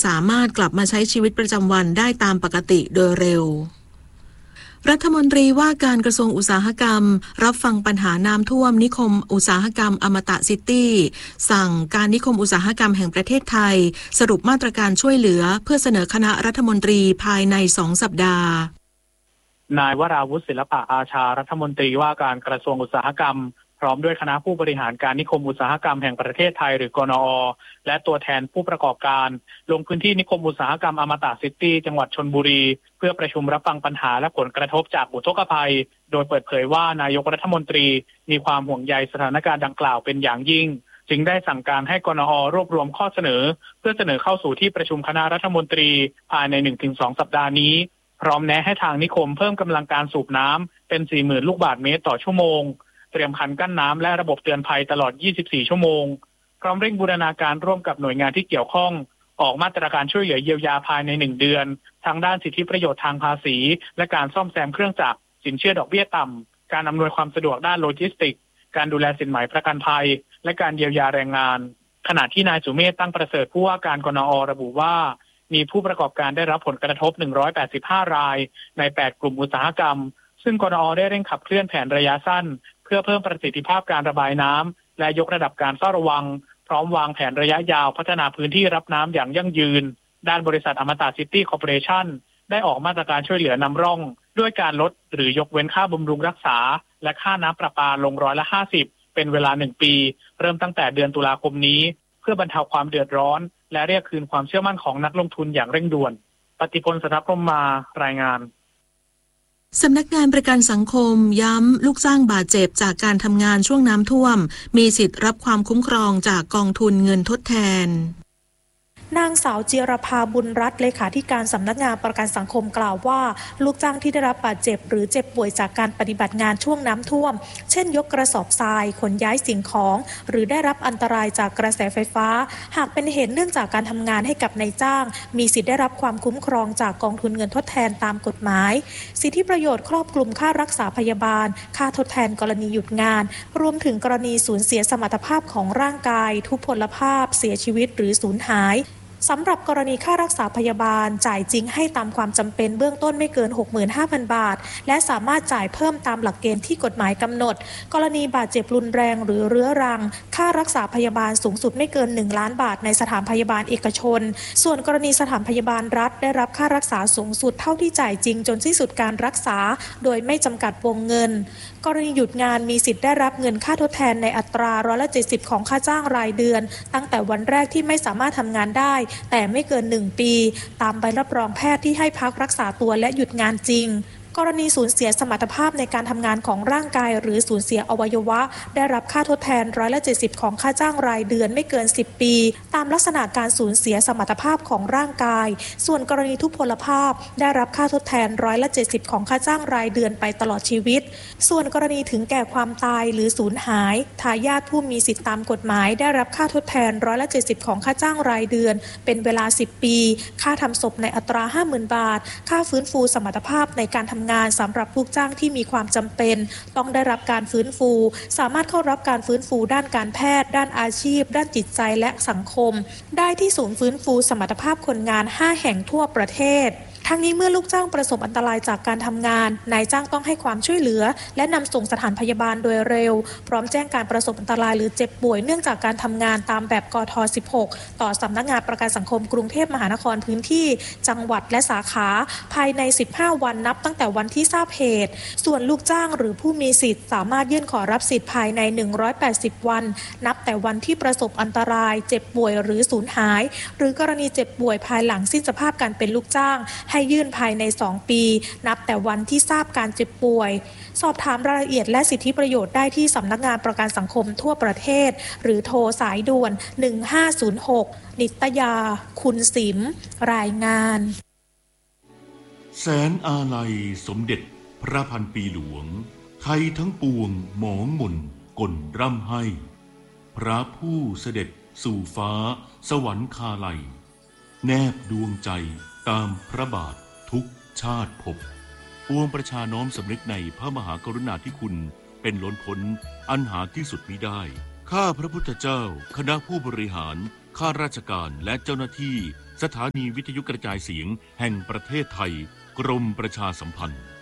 สามารถกลับมาใช้ชีวิตประจำวันได้ตามปกติโดยเร็วรัฐมนตรีว่าการกระทรวงอุตสาหกรรมรับฟังปัญหาน้ำท่วมนิคมอุตสาหกรรมอมตะซิตี้สั่งการนิคมอุตสาหกรรมแห่งประเทศไทยสรุปมาตรการช่วยเหลือเพื่อเสนอคณะรัฐมนตรีภายใน2 สัปดาห์นายวราวุฒิศิลปะอาชารัฐมนตรีว่าการกระทรวงอุตสาหกรรมพร้อมด้วยคณะผู้บริหารการนิคมอุตสาหกรรมแห่งประเทศไทยหรือกนอ.และตัวแทนผู้ประกอบการลงพื้นที่นิคมอุตสาหกรรมอมตะซิตี้จังหวัดชลบุรีเพื่อประชุมรับฟังปัญหาและผลกระทบจากอุทกภัยโดยเปิดเผยว่านายกรัฐมนตรีมีความห่วงใยสถานการณ์ดังกล่าวเป็นอย่างยิ่งจึงได้สั่งการให้กนอ.รวบรวมข้อเสนอเพื่อเสนอเข้าสู่ที่ประชุมคณะรัฐมนตรีภายใน 1-2 สัปดาห์นี้พร้อมแนะให้ทางนิคมเพิ่มกำลังการสูบน้ำเป็น 40,000 ลูกบาศก์เมตรต่อชั่วโมงเตรียมคันกั้นน้ำและระบบเตือนภัยตลอด 24 ชั่วโมงพร้อมเร่งบูรณาการร่วมกับหน่วยงานที่เกี่ยวข้องออกมาตรการช่วยเหลือเยียวยาภายใน1 เดือนทางด้านสิทธิประโยชน์ทางภาษีและการซ่อมแซมเครื่องจักรสินเชื่อดอกเบี้ยต่ำการอำนวยความสะดวกด้านโลจิสติกส์การดูแลสินไหมประกันภัยและการเยียวยาแรงงานขณะที่นายสุเมธตั้งประเสริฐผู้ว่าการกนอ.ระบุว่ามีผู้ประกอบการได้รับผลกระทบ185 รายใน8 กลุ่มอุตสาหกรรมซึ่งกนอ.ได้เร่งขับเคลื่อนแผนระยะสั้นเพื่อเพิ่มประสิทธิภาพการระบายน้ำและยกระดับการเฝ้าระวังพร้อมวางแผนระยะยาวพัฒนาพื้นที่รับน้ำอย่างยั่งยืนด้านบริษัทอมตะซิตี้คอร์ปอเรชั่นได้ออกมาตรการช่วยเหลือนำร่องด้วยการลดหรือยกเว้นค่าบำรุงรักษาและค่าน้ำประปาลง50%เป็นเวลา1 ปีเริ่มตั้งแต่เดือนตุลาคมนี้เพื่อบรรเทาความเดือดร้อนและเรียกคืนความเชื่อมั่นของนักลงทุนอย่างเร่งด่วนปฏิพล สถพรหมารายงานสำนักงานประกันสังคมย้ำลูกจ้างบาดเจ็บจากการทำงานช่วงน้ำท่วมมีสิทธิ์รับความคุ้มครองจากกองทุนเงินทดแทนนางสาวจิรภาบุญรัตน์เลขาธิการสำนักงานประกันสังคมกล่าวว่าลูกจ้างที่ได้รับบาดเจ็บหรือเจ็บป่วยจากการปฏิบัติงานช่วงน้ำท่วมเช่นยกกระสอบทรายขนย้ายสิ่งของหรือได้รับอันตรายจากกระแสไฟฟ้าหากเป็นเหตุเนื่องจากการทำงานให้กับนายจ้างมีสิทธิ์ได้รับความคุ้มครองจากกองทุนเงินทดแทนตามกฎหมายสิทธิประโยชน์ครอบคลุมค่ารักษาพยาบาลค่าทดแทนกรณีหยุดงานรวมถึงกรณีสูญเสียสมรรถภาพของร่างกายทุพพลภาพเสียชีวิตหรือสูญหายสำหรับกรณีค่ารักษาพยาบาลจ่ายจริงให้ตามความจำเป็นเบื้องต้นไม่เกิน 65,000 บาทและสามารถจ่ายเพิ่มตามหลักเกณฑ์ที่กฎหมายกำหนดกรณีบาดเจ็บรุนแรงหรือเรื้อรังค่ารักษาพยาบาลสูงสุดไม่เกิน1 ล้านบาทในสถานพยาบาลเอกชนส่วนกรณีสถานพยาบาลรัฐได้รับค่ารักษาสูงสุดเท่าที่จ่ายจริงจนสิ้นสุดการรักษาโดยไม่จำกัดวงเงินกรณีหยุดงานมีสิทธิ์ได้รับเงินค่าทดแทนในอัตรา70%ของค่าจ้างรายเดือนตั้งแต่วันแรกที่ไม่สามารถทำงานได้แต่ไม่เกิน1 ปีตามใบรับรองแพทย์ที่ให้พักรักษาตัวและหยุดงานจริงกรณีสูญเสียสมรรถภาพในการทำงานของร่างกายหรือสูญเสียอวัยวะได้รับค่าทดแทน70%ของค่าจ้างรายเดือนไม่เกิน10 ปีตามลักษณะการสูญเสียสมรรถภาพของร่างกายส่วนกรณีทุพพลภาพได้รับค่าทดแทน70%ของค่าจ้างรายเดือนไปตลอดชีวิตส่วนกรณีถึงแก่ความตายหรือสูญหายทายาทผู้มีสิทธิตามกฎหมายได้รับค่าทดแทน70%ของค่าจ้างรายเดือนเป็นเวลา10 ปีค่าทำศพในอัตรา 50,000 บาทค่าฟื้นฟูสมรรถภาพในการทำงานสำหรับลูกจ้างที่มีความจำเป็นต้องได้รับการฟื้นฟูสามารถเข้ารับการฟื้นฟูด้านการแพทย์ด้านอาชีพด้านจิตใจและสังคมได้ที่ศูนย์ฟื้นฟูสมรรถภาพคนงาน5 แห่งทั่วประเทศทั้งนี้เมื่อลูกจ้างประสบอันตรายจากการทำงานนายจ้างต้องให้ความช่วยเหลือและนำส่งสถานพยาบาลโดยเร็วพร้อมแจ้งการประสบอันตรายหรือเจ็บป่วยเนื่องจากการทำงานตามแบบกท16ต่อสำนักงานประกันสังคมกรุงเทพมหานครพื้นที่จังหวัดและสาขาภายใน15 วันนับตั้งแต่วันที่ทราบเหตุส่วนลูกจ้างหรือผู้มีสิทธิ์สามารถยื่นขอรับสิทธิ์ภายใน180 วันนับแต่วันที่ประสบอันตรายเจ็บป่วยหรือสูญหายหรือกรณีเจ็บป่วยภายหลังสิ้นสภาพการเป็นลูกจ้างให้ยื่นภายใน2 ปีนับแต่วันที่ทราบการเจ็บป่วยสอบถามรายละเอียดและสิทธิประโยชน์ได้ที่สำนักงานประกันสังคมทั่วประเทศหรือโทรสายด่วน1506นิตยาคุณสิมรายงานแสนอาลัยสมเด็จพระพันปีหลวงไทยทั้งปวงหมองหม่นก่นร่ำให้พระผู้เสด็จสู่ฟ้าสวรรคาลัยแนบดวงใจตามพระบาททุกชาติภพปวงประชาน้อมสำนึกในพระมหากรุณาธิคุณเป็นล้นพ้นอันหาที่สุดมิได้ข้าพระพุทธเจ้าคณะผู้บริหารข้าราชการและเจ้าหน้าที่สถานีวิทยุกระจายเสียงแห่งประเทศไทยกรมประชาสัมพันธ์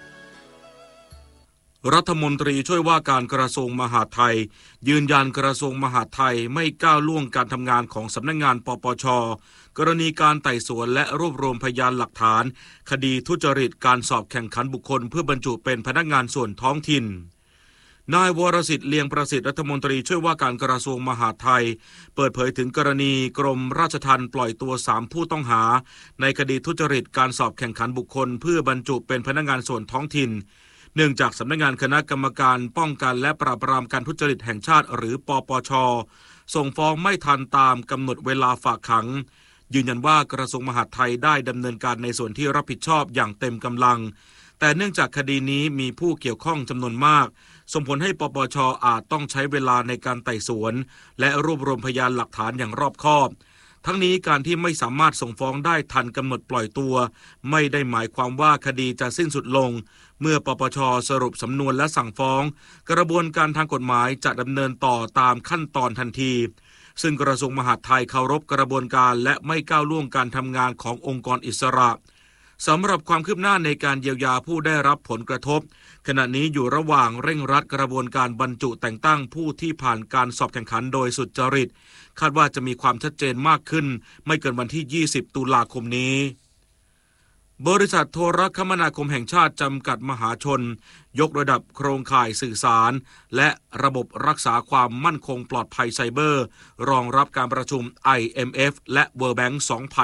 รัฐมนตรีช่วยว่าการกระทรวงมหาดไทยยืนยันกระทรวงมหาดไทยไม่ก้าวล่วงการทำงานของสำนักงานปปช.กรณีการไต่สวนและรวบรวมพยานหลักฐานคดีทุจริตการสอบแข่งขันบุคคลเพื่อบรรจุเป็นพนักงานส่วนท้องถิ่นนายวรสิทธิ์เลียงประสิทธิ์รัฐมนตรีช่วยว่าการกระทรวงมหาดไทยเปิดเผยถึงกรณีกรมราชทัณฑ์ปล่อยตัว3ผู้ต้องหาในคดีทุจริตการสอบแข่งขันบุคคลเพื่อบรรจุเป็นพนักงานส่วนท้องถิ่นเนื่องจากสำนักงานคณะกรรมการป้องกันและปราบปรามการทุจริตแห่งชาติหรือปปช.ส่งฟ้องไม่ทันตามกำหนดเวลาฝากขังยืนยันว่ากระทรวงมหาดไทยได้ดำเนินการในส่วนที่รับผิดชอบอย่างเต็มกำลังแต่เนื่องจากคดีนี้มีผู้เกี่ยวข้องจำนวนมากส่งผลให้ปปช.อาจต้องใช้เวลาในการไต่สวนและรวบรวมพยานหลักฐานอย่างรอบคอบทั้งนี้การที่ไม่สามารถส่งฟ้องได้ทันกำหนดปล่อยตัวไม่ได้หมายความว่าคดีจะสิ้นสุดลงเมื่อปปช.สรุปสำนวนและสั่งฟ้องกระบวนการทางกฎหมายจะดำเนินต่อตามขั้นตอนทันทีซึ่งกระทรวงมหาดไทยเคารพกระบวนการและไม่ก้าวล่วงการทำงานขององค์กรอิสระสำหรับความคืบหน้าในการเยียวยาผู้ได้รับผลกระทบขณะนี้อยู่ระหว่างเร่งรัดกระบวนการบรรจุแต่งตั้งผู้ที่ผ่านการสอบแข่งขันโดยสุจริตคาดว่าจะมีความชัดเจนมากขึ้นไม่เกินวันที่20ตุลาคมนี้บริษัทโทรคมนาคมแห่งชาติจำกัดมหาชนยกระดับโครงข่ายสื่อสารและระบบรักษาความมั่นคงปลอดภัยไซเบอร์รองรับการประชุม IMF และ World Bank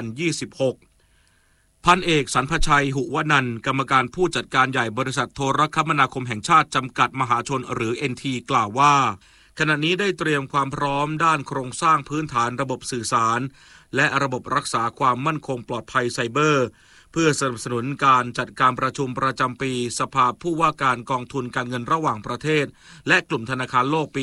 2026พันเอกสรรพชัยหุวนันท์กรรมการผู้จัดการใหญ่บริษัทโทรคมนาคมแห่งชาติจำกัดมหาชนหรือ NT กล่าวว่าขณะนี้ได้เตรียมความพร้อมด้านโครงสร้างพื้นฐานระบบสื่อสารและระบบรักษาความมั่นคงปลอดภัยไซเบอร์เพื่อสนับสนุนการจัดการประชุมประจำปีสภาผู้ว่าการกองทุนการเงินระหว่างประเทศและกลุ่มธนาคารโลกปี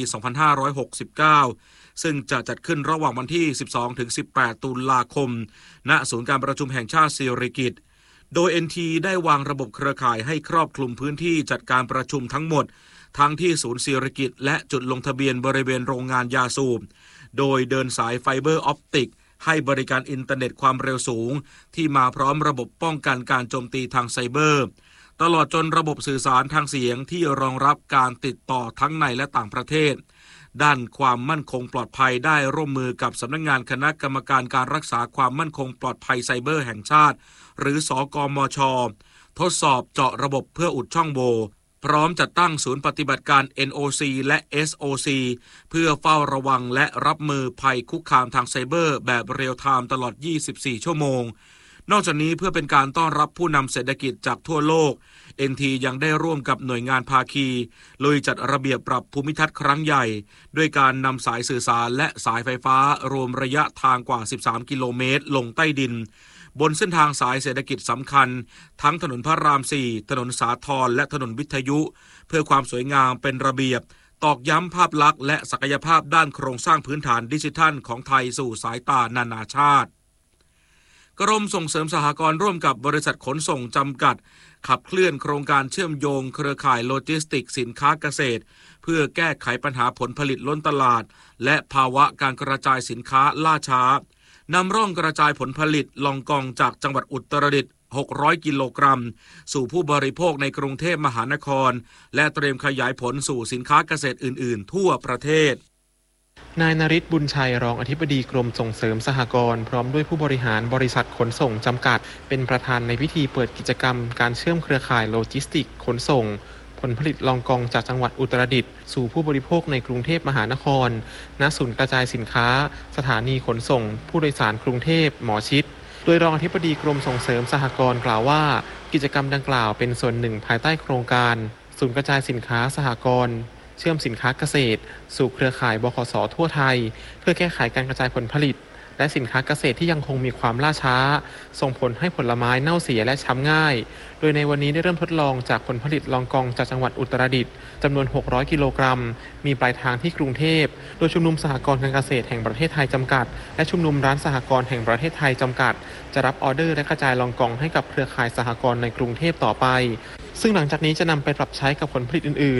2569 ซึ่งจะจัดขึ้นระหว่างวันที่ 12-18 ตุลาคมณศูนย์การประชุมแห่งชาติสิริกิติ์โดย NT ได้วางระบบเครือข่ายให้ครอบคลุมพื้นที่จัดการประชุมทั้งหมดทั้งที่ศูนย์สิริกิติ์และจุดลงทะเบียนบริเวณโรงงานยาสูบโดยเดินสายไฟเบอร์ออปติกให้บริการอินเทอร์เน็ตความเร็วสูงที่มาพร้อมระบบป้องกันการโจมตีทางไซเบอร์ตลอดจนระบบสื่อสารทางเสียงที่รองรับการติดต่อทั้งในและต่างประเทศด้านความมั่นคงปลอดภัยได้ร่วมมือกับสำนักงานคณะกรรมการการรักษาความมั่นคงปลอดภัยไซเบอร์แห่งชาติหรือสกมช.ทดสอบเจาะระบบเพื่ออุดช่องโหว่พร้อมจัดตั้งศูนย์ปฏิบัติการ NOC และ SOC เพื่อเฝ้าระวังและรับมือภัยคุกคามทางไซเบอร์แบบเรียลไทม์ตลอด 24 ชั่วโมงนอกจากนี้เพื่อเป็นการต้อนรับผู้นำเศรษฐกิจจากทั่วโลก NT ยังได้ร่วมกับหน่วยงานภาคีลุยจัดระเบียบปรับภูมิทัศน์ครั้งใหญ่ด้วยการนำสายสื่อสารและสายไฟฟ้ารวมระยะทางกว่า 13 กิโลเมตรลงใต้ดินบนเส้นทางสายเศรษฐกิจสำคัญทั้งถนนพระราม 4 ถนนสาทรและถนนวิทยุเพื่อความสวยงามเป็นระเบียบตอกย้ำภาพลักษณ์และศักยภาพด้านโครงสร้างพื้นฐานดิจิทัลของไทยสู่สายตานานาชาติกรมส่งเสริมสหกรณ์ร่วมกับบริษัทขนส่งจำกัดขับเคลื่อนโครงการเชื่อมโยงเครือข่ายโลจิสติกสินค้าเกษตรเพื่อแก้ไขปัญหาผลผลิตล้นตลาดและภาวะการกระจายสินค้าล่าช้านำร่องกระจายผลผลิตลองกองจากจังหวัดอุตรดิตถ์600 กิโลกรัมสู่ผู้บริโภคในกรุงเทพมหานครและเตรียมขยายผลสู่สินค้าเกษตรอื่นๆทั่วประเทศนายนฤทธิ์บุญชัยรองอธิบดีกรมส่งเสริมสหกรณ์พร้อมด้วยผู้บริหารบริษัทขนส่งจำกัดเป็นประธานในพิธีเปิดกิจกรรมการเชื่อมเครือข่ายโลจิสติกขนส่งผลผลิตลองกองจากจังหวัดอุตรดิตถ์สู่ผู้บริโภคในกรุงเทพมหานครณศูนย์กระจายสินค้าสถานีขนส่งผู้โดยสารกรุงเทพหมอชิตโดยรองอธิบดีกรมส่งเสริมสหกรณ์กล่าวว่ากิจกรรมดังกล่าวเป็นส่วนหนึ่งภายใต้โครงการศูนย์กระจายสินค้าสหกรณ์เชื่อมสินค้าเกษตรสู่เครือข่ายบขส.ทั่วไทยเพื่อแก้ไขการกระจายผลผลิตและสินค้าเกษตรที่ยังคงมีความล่าช้าส่งผลให้ผลไม้เน่าเสียและช้ำง่ายโดยในวันนี้ได้เริ่มทดลองจากผลผลิตลองกองจากจังหวัดอุตรดิตถ์จำนวน600 กิโลกรัมมีปลายทางที่กรุงเทพโดยชุมนุมสหกรณ์การเกษตรแห่งประเทศไทยจำกัดและชุมนุมร้านสหกรณ์แห่งประเทศไทยจำกัดจะรับออเดอร์และกระจายลองกองให้กับเครือข่ายสหกรณ์ในกรุงเทพต่อไปซึ่งหลังจากนี้จะนำไปปรับใช้กับผลผลิตอื่นๆ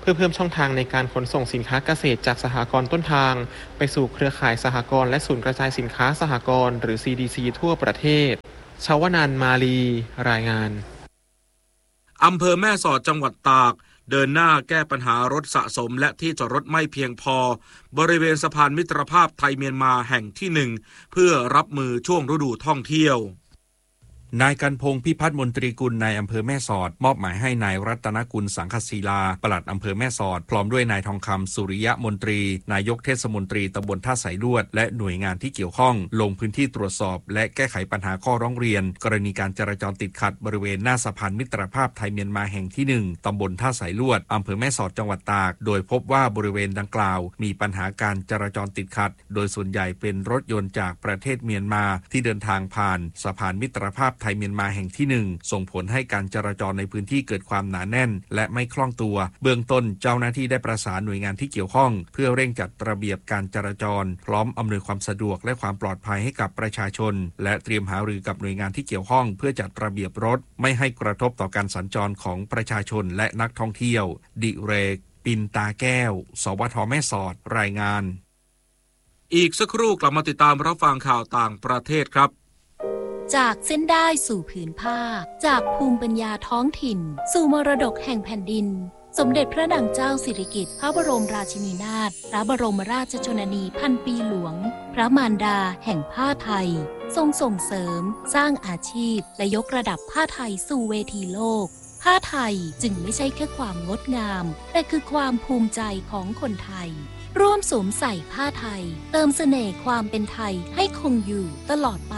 เพื่อเพิ่มช่องทางในการขนส่งสินค้าเกษตรจากสหกรณ์ต้นทางไปสู่เครือข่ายสหกรณ์และศูนย์กระจายสินค้าสหกรณ์หรือ CDC ทั่วประเทศชวนันท์ มาลีรายงานอำเภอแม่สอดจังหวัดตากเดินหน้าแก้ปัญหารถสะสมและที่จอดรถไม่เพียงพอบริเวณสะพานมิตรภาพไทยเมียนมาแห่งที่ 1เพื่อรับมือช่วงฤดูท่องเที่ยวนายกันพงษ์พิพัฒน์มนตรีกุลนายอำเภอแม่สอดมอบหมายให้นายรัตนกุลสังคศิลาปลัดอำเภอแม่สอดพร้อมด้วยนายทองคำสุริยะมนตรีนายกเทศมนตรีตำบลท่าสายลวดและหน่วยงานที่เกี่ยวข้องลงพื้นที่ตรวจสอบและแก้ไขปัญหาข้อร้องเรียนกรณีการจราจรติดขัดบริเวณหน้าสะพานมิตรภาพไทยเมียนมาแห่งที่ 1ตำบลท่าสายลวดอำเภอแม่สอดจังหวัดตากโดยพบว่าบริเวณดังกล่าวมีปัญหาการจราจรติดขัดโดยส่วนใหญ่เป็นรถยนต์จากประเทศเมียนมาที่เดินทางผ่านสะพานมิตรภาพไทยเมียนมาแห่งที่ 1ส่งผลให้การจราจรในพื้นที่เกิดความหนาแน่นและไม่คล่องตัวเบื้องต้นเจ้าหน้าที่ได้ประสานหน่วยงานที่เกี่ยวข้องเพื่อเร่งจัดระเบียบการจราจรพร้อมอำนวยความสะดวกและความปลอดภัยให้กับประชาชนและเตรียมหารือกับหน่วยงานที่เกี่ยวข้องเพื่อจัดระเบียบรถไม่ให้กระทบต่อการสัญจรของประชาชนและนักท่องเที่ยวดิเรกปินตาแก้วสวทแม่สอดรายงานอีกสักครู่กลับมาติดตามรับฟังข่าวต่างประเทศครับจากเส้นได้สู่ผืนผ้าจากภูมิปัญญาท้องถิ่นสู่มรดกแห่งแผ่นดินสมเด็จพระนางเจ้าสิริกิติ์พระบรมราชินีนาถพระบรมราชชนนีพันปีหลวงพระมารดาแห่งผ้าไทยทรงส่งเสริมสร้างอาชีพและยกระดับผ้าไทยสู่เวทีโลกผ้าไทยจึงไม่ใช่แค่ความงดงามแต่คือความภูมิใจของคนไทยร่วมสวมใส่ผ้าไทยเติมเสน่ห์ความเป็นไทยให้คงอยู่ตลอดไป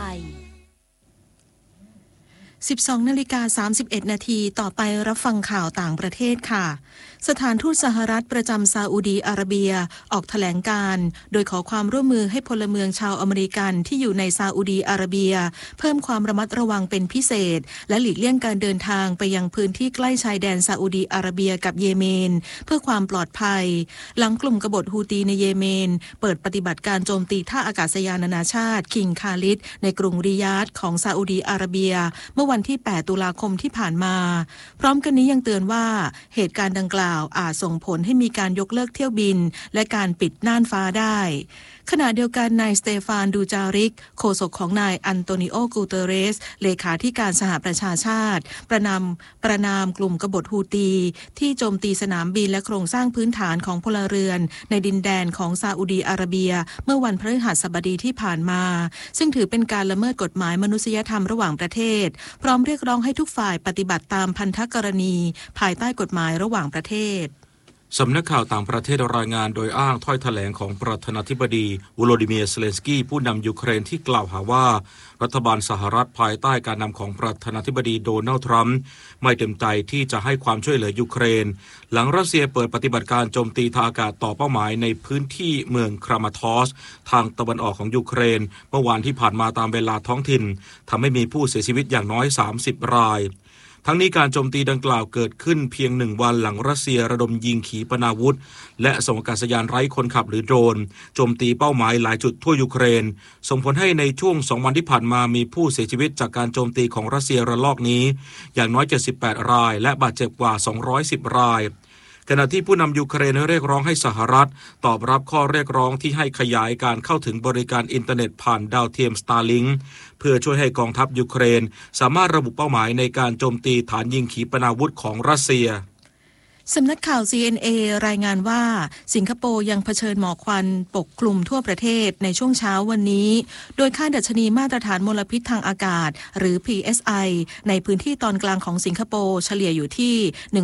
12:31 นาทีต่อไปรับฟังข่าวต่างประเทศค่ะสถานทูตสหรัฐประจำซาอุดีอาระเบียออกแถลงการโดยขอความร่วมมือให้พลเมืองชาวอเมริกันที่อยู่ในซาอุดีอาระเบียเพิ่มความระมัดระวังเป็นพิเศษและหลีกเลี่ยงการเดินทางไปยังพื้นที่ใกล้ชายแดนซาอุดีอาระเบียกับเยเมนเพื่อความปลอดภัยหลังกลุ่มกบฏฮูตีในเยเมนเปิดปฏิบัติการโจมตีท่าอากาศยานนานาชาติคิงคาลิดในกรุงริยาดของซาอุดีอาระเบียเมื่อวันที่8 ตุลาคมที่ผ่านมาพร้อมกันนี้ยังเตือนว่าเหตุการณ์ดังกล่าวอาจส่งผลให้มีการยกเลิกเที่ยวบินและการปิดน่านฟ้าได้ขณะเดียวกันนายสเตฟานดูจาริกโฆษกของนายอันโตนิโอกูเตเรสเลขาธิการสหประชาชาติประนามกลุ่มกบฏฮูตีที่โจมตีสนามบินและโครงสร้างพื้นฐานของพลเรือนในดินแดนของซาอุดีอาระเบียเมื่อวันพฤหัสบดีที่ผ่านมาซึ่งถือเป็นการละเมิดกฎหมายมนุษยธรรมระหว่างประเทศพร้อมเรียกร้องให้ทุกฝ่ายปฏิบัติตามพันธกรณีภายใต้กฎหมายระหว่างประเทศสำนักข่าวต่างประเทศรายงานโดยอ้างถ้อยแถลงของประธานาธิบดีโวโลดิเมียร์ เซเลนสกี้ผู้นำยูเครนที่กล่าวหาว่ารัฐบาลสหรัฐภายใต้การนำของประธานาธิบดีโดนัลด์ทรัมป์ไม่เต็มใจที่จะให้ความช่วยเหลือยูเครนหลังรัสเซียเปิดปฏิบัติการโจมตีทางอากาศต่อเป้าหมายในพื้นที่เมืองครามาทอสทางตะวันออกของยูเครนเมื่อวานที่ผ่านมาตามเวลาท้องถิ่นทำให้มีผู้เสียชีวิตอย่างน้อย30 รายทั้งนี้การโจมตีดังกล่าวเกิดขึ้นเพียง1 วันหลังรัสเซียระดมยิงขีปนาวุธและส่งอากาศยานไร้คนขับหรือโดรนโจมตีเป้าหมายหลายจุดทั่วยูเครนส่งผลให้ในช่วง2 วันที่ผ่านมามีผู้เสียชีวิตจากการโจมตีของรัสเซียระลอกนี้อย่างน้อย78 รายและบาดเจ็บกว่า210 รายขณะที่ผู้นำยูเครนเรียกร้องให้สหรัฐตอบรับข้อเรียกร้องที่ให้ขยายการเข้าถึงบริการอินเทอร์เน็ตผ่านดาวเทียม Starlink เพื่อช่วยให้กองทัพยูเครนสามารถระบุเป้าหมายในการโจมตีฐานยิงขีปนาวุธของรัสเซียสำนักข่าว CNA รายงานว่าสิงคโปร์ยังเผชิญหมอกควันปกคลุมทั่วประเทศในช่วงเช้าวันนี้โดยค่าดัชนีมาตรฐานมลพิษทางอากาศหรือ PSI ในพื้นที่ตอนกลางของสิงคโปร์เฉลี่ยอยู่ที่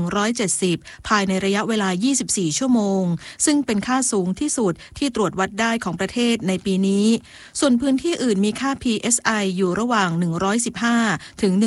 170ภายในระยะเวลา24 ชั่วโมงซึ่งเป็นค่าสูงที่สุดที่ตรวจวัดได้ของประเทศในปีนี้ส่วนพื้นที่อื่นมีค่า PSI อยู่ระหว่าง115ถึง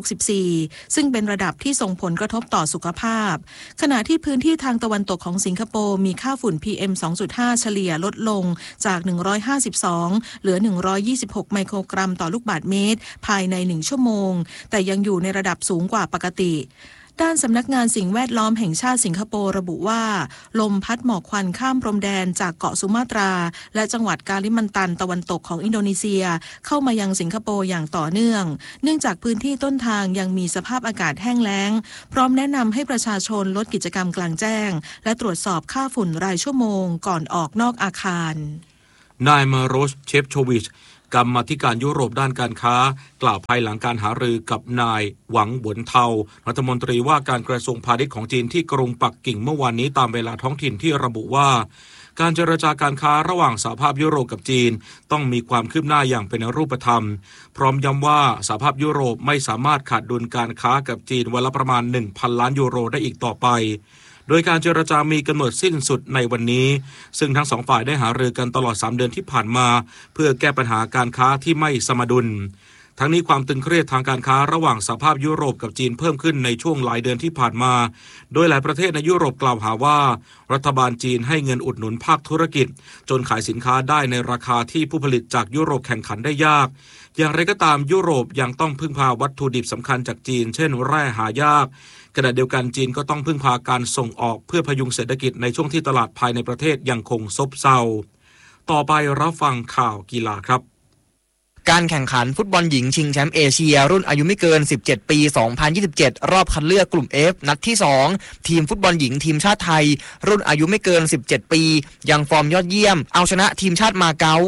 164ซึ่งเป็นระดับที่ส่งผลกระทบต่อสุขภาพขณะที่พื้นที่ทางตะวันตกของสิงคโปร์มีค่าฝุ่น PM 2.5 เฉลี่ยลดลงจาก152เหลือ126ไมโครกรัมต่อลูกบาศก์เมตรภายใน1ชั่วโมงแต่ยังอยู่ในระดับสูงกว่าปกติด้านสำนักงานสิ่งแวดล้อมแห่งชาติสิงคโปร์ระบุว่าลมพัดหมอกควันข้ามพรมแดนจากเกาะสุมาตราและจังหวัดกาลิมันตันตะวันตกของอินโดนีเซียเข้ามายังสิงคโปร์อย่างต่อเนื่องเนื่องจากพื้นที่ต้นทางยังมีสภาพอากาศแห้งแล้งพร้อมแนะนำให้ประชาชนลดกิจกรรมกลางแจ้งและตรวจสอบค่าฝุ่นรายชั่วโมงก่อนออกนอกอาคารนายมาโรสเชฟโชวิชกรรมาธิการยุโรปด้านการค้ากล่าวภายหลังการหารือกับนายหวังบวนเทารัฐมนตรีว่าการกระทรวงพาณิชย์ของจีนที่กรุงปักกิ่งเมื่อวานนี้ตามเวลาท้องถิ่นที่ระบุว่าการเจรจาการค้าระหว่างสหภาพยุโรปกับจีนต้องมีความคืบหน้าอย่างเป็นรูปธรรมพร้อมย้ำว่าสหภาพยุโรปไม่สามารถขาดดุลการค้ากับจีนวันละประมาณ 1,000 ล้านยูโรได้อีกต่อไปโดยการเจรจามีกำหนดสิ้นสุดในวันนี้ซึ่งทั้งสองฝ่ายได้หารือกันตลอด3เดือนที่ผ่านมาเพื่อแก้ปัญหาการค้าที่ไม่สมดุลทั้งนี้ความตึงเครียดทางการค้าระหว่างสหภาพยุโรปกับจีนเพิ่มขึ้นในช่วงหลายเดือนที่ผ่านมาโดยหลายประเทศในยุโรปกล่าวหาว่ารัฐบาลจีนให้เงินอุดหนุนภาคธุรกิจจนขายสินค้าได้ในราคาที่ผู้ผลิตจากยุโรปแข่งขันได้ยากอย่างไรก็ตามยุโรปยังต้องพึ่งพาวัตถุดิบสำคัญจากจีนเช่นแร่หายากขณะเดียวกันจีนก็ต้องพึ่งพาการส่งออกเพื่อพยุงเศรษฐกิจในช่วงที่ตลาดภายในประเทศยังคงซบเซาต่อไปรับฟังข่าวกีฬาครับการแข่งขันฟุตบอลหญิงชิงแชมป์เอเชียรุ่นอายุไม่เกิน17ปี2027รอบคัดเลือกกลุ่ม F นัดที่2ทีมฟุตบอลหญิงทีมชาติไทยรุ่นอายุไม่เกิน17ปียังฟอร์มยอดเยี่ยมเอาชนะทีมชาติมาเก๊า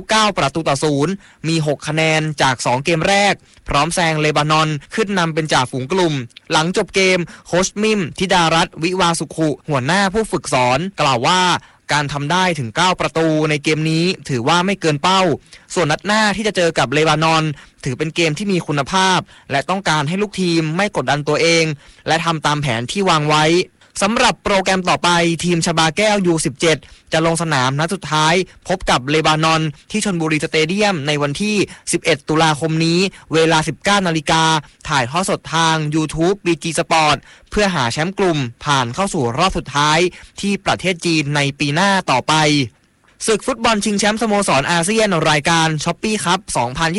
9-0มี6คะแนนจาก2เกมแรกพร้อมแซงเลบานอนขึ้นนำเป็นจ่าฝูงกลุ่มหลังจบเกมโค้ชมิมธิดารัตน์วิวาสุขุหัวหน้าผู้ฝึกสอนกล่าวว่าการทำได้ถึง9ประตูในเกมนี้ถือว่าไม่เกินเป้าส่วนนัดหน้าที่จะเจอกับเลบานอนถือเป็นเกมที่มีคุณภาพและต้องการให้ลูกทีมไม่กดดันตัวเองและทำตามแผนที่วางไว้สำหรับโปรแกรมต่อไปทีมชบาแก้ว U17 จะลงสนามนัดสุดท้ายพบกับเลบานอนที่ชลบุรีสเตเดียมในวันที่11ตุลาคมนี้เวลา 19 นาฬิกาถ่ายทอดสดทาง YouTube BG Sport เพื่อหาแชมป์กลุ่มผ่านเข้าสู่รอบสุดท้ายที่ประเทศจีนในปีหน้าต่อไปศึกฟุตบอลชิงแชมป์สโมสรอาเซียนรายการช้อปปี้คัพ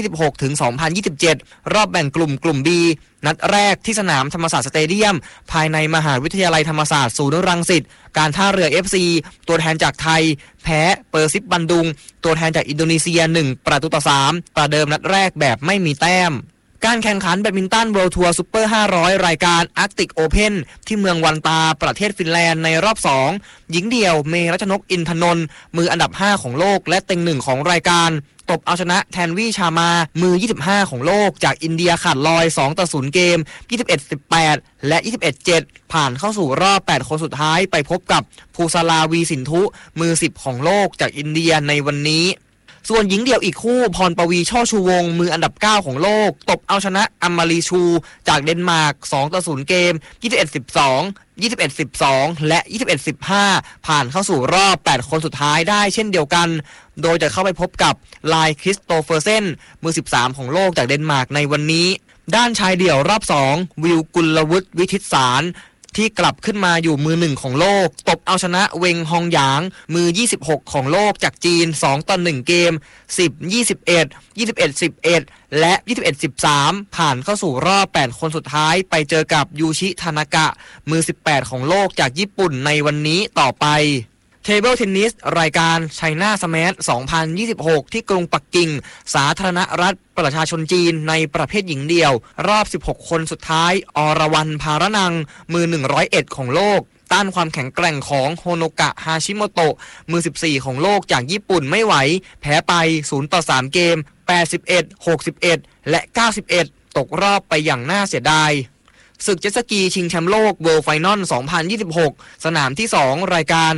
2026-2027 รอบแบ่งกลุ่ม B นัดแรกที่สนามธรรมศาสตร์สเตเดียมภายในมหาวิทยาลัยธรรมศาสตร์ศูนย์รังสิตการท่าเรือ FC ตัวแทนจากไทยแพ้เปอร์ซิปบันดุงตัวแทนจากอินโดนีเซีย1-3ประเดิมนัดแรกแบบไม่มีแต้มการแข่งขันแบดมินตัน World Tour Super 500 รายการ Arctic Open ที่เมืองวันตาประเทศฟินแลนด์ในรอบ2หญิงเดี่ยวเมรัชนกอินทนนท์มืออันดับ5ของโลกและเต็ง1ของรายการตบเอาชนะแทนวีชามามือ25ของโลกจากอินเดียขาดลอย2-0เกม 21-18 และ 21-7 ผ่านเข้าสู่รอบ8คนสุดท้ายไปพบกับภูซาลาวีสินธุมือ10ของโลกจากอินเดียในวันนี้ส่วนหญิงเดี่ยวอีกคู่พรปวีช่อชูวงมืออันดับ9ของโลกตบเอาชนะอัมมารีชูจากเดนมาร์ก2-0เกม 21-12 21-12 และ 21-15 ผ่านเข้าสู่รอบ8คนสุดท้ายได้เช่นเดียวกันโดยจะเข้าไปพบกับไลคริสโตเฟอร์เซนมือ13ของโลกจากเดนมาร์กในวันนี้ด้านชายเดี่ยวรอบ2วิวกุลวุฒิวิทิตสารที่กลับขึ้นมาอยู่มือ1ของโลกตบเอาชนะเวงฮองหยางมือ26ของโลกจากจีน2-1เกม 10-21 21-11 และ 21-13 ผ่านเข้าสู่รอบ8คนสุดท้ายไปเจอกับยูชิทานากะมือ18ของโลกจากญี่ปุ่นในวันนี้ต่อไปเทเบิลเทนนิสรายการไชน่าสแมช2026ที่กรุงปักกิ่งสาธารณรัฐประชาชนจีนในประเภทหญิงเดี่ยวรอบ16คนสุดท้ายอรวรรณภารนังมือ101ของโลกต้านความแข็งแกร่งของโฮโนกะฮาชิโมโตะมือ14ของโลกจากญี่ปุ่นไม่ไหวแพ้ไป0-3เกม 81 61 และ 91 ตกรอบไปอย่างน่าเสียดายศึกเจ็ตสกีชิงแชมป์โลก World Final 2026 สนามที่2รายการ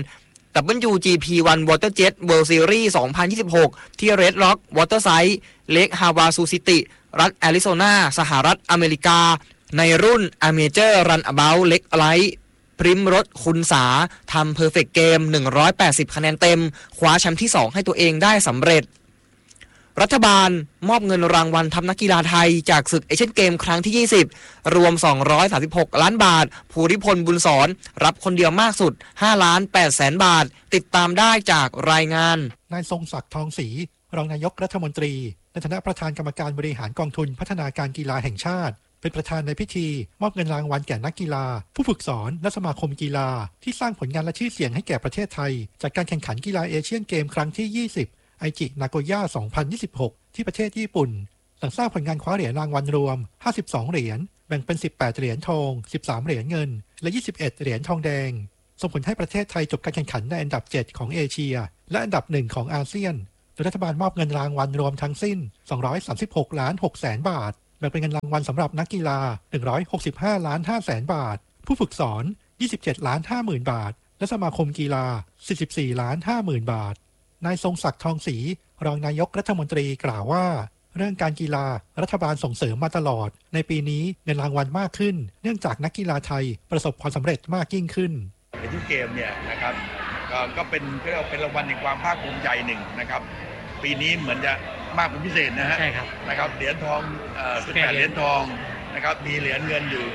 WGP1 WaterJet World Series 2026 ที่ Red Rock Waterside Lake Havasu City รัฐแอริโซนาสหรัฐอเมริกาในรุ่น Amateur Runabout Leg Light พริมรถคุณสาทำ Perfect Game 180 คะแนนเต็มคว้าแชมป์ที่2ให้ตัวเองได้สำเร็จรัฐบาลมอบเงินรางวัลทัพนักกีฬาไทยจากศึกเอเชียนเกมครั้งที่20รวม236ล้านบาทภูริพลบุญสอนรับคนเดียวมากสุด5,800,000 บาทติดตามได้จากรายงานนายทรงศักดิ์ทองศรีรองนายกรัฐมนตรีในฐานะประธานกรรมการบริหารกองทุนพัฒนาการกีฬาแห่งชาติเป็นประธานในพิธีมอบเงินรางวัลแก่นักกีฬาผู้ฝึกสอนและสมาคมกีฬาที่สร้างผลงานและชื่อเสียงให้แก่ประเทศไทยจากการแข่งขันกีฬาเอเชียนเกมครั้งที่20ไอจินาโกย่า2026ที่ประเทศญี่ปุ่นหลังสร้างผลงานคว้าเหรียญรางวัลรวม52เหรียญแบ่งเป็น18เหรียญทอง13เหรียญเงินและ21เหรียญทองแดงส่งผลให้ประเทศไทยจบการแข่งขันในอันดับ7ของเอเชียและอันดับ1ของอาเซียนโดยรัฐบาลมอบเงินรางวัลรวมทั้งสิ้น236.6 ล้านบาทแบ่งเป็นเงินรางวัลสำหรับนักกีฬา165.5 ล้านบาทผู้ฝึกสอน27.5 ล้านบาทและสมาคมกีฬา44.5 ล้านบาทนายทรงศักดิ์ทองศรีรองนายกรัฐมนตรีกล่าวว่าเรื่องการกีฬารัฐบาลส่งเสริมมาตลอดในปีนี้เงินรางวัลมากขึ้นเนื่องจากนักกีฬาไทยประสบความสำเร็จมากยิ่งขึ้นในทุกเกมเนี่ยนะครับก็เป็นรางวัลในความภาคภูมิใจหนึ่งนะครับปีนี้เหมือนจะมากเป็นพิเศษนะฮะใช่ครับนะครับเหรียญทอง18เหรียญทองนะครับมีเหรียญเงินอยู่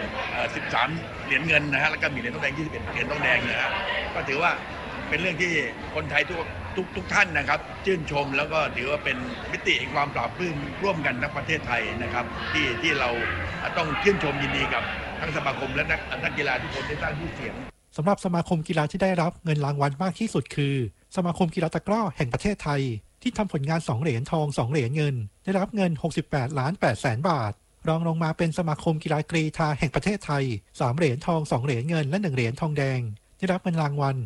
13เหรียญเงินนะฮะแล้วก็มีเหรียญทองแดง21เหรียญทองแดงนะฮะก็ถือว่าเป็นเรื่องที่คนไทยทุกท่านนะครับชื่นชมแล้วก็ถือว่าเป็นมิติแห่งความปราบปลื้มร่วมกันทั้งประเทศไทยนะครับที่เราต้องชื่นชมยินดีกับทั้งสมาคมและนักกีฬาทุกคนที่สร้างชื่อเสียงสำหรับสมาคมกีฬาที่ได้รับเงินรางวัลมากที่สุดคือสมาคมกีฬาตะกร้อแห่งประเทศไทยที่ทำผลงาน2เหรียญทอง2เหรียญเงินได้รับเงิน68.8 ล้านบาทรองลงมาเป็นสมาคมกีฬากรีฑาแห่งประเทศไทย3เหรียญทอง2เหรียญเงินและ1เหรียญทองแดงได้รับเงินรางวัล